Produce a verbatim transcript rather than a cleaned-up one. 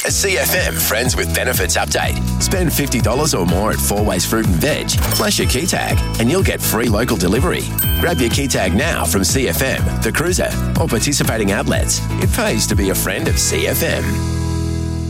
A C F M Friends with Benefits update. Spend fifty dollars or more at Four Ways Fruit and Veg, plus your key tag, and you'll get free local delivery. Grab your key tag now from C F M, The Cruiser, or participating outlets. It pays to be a friend of C F M.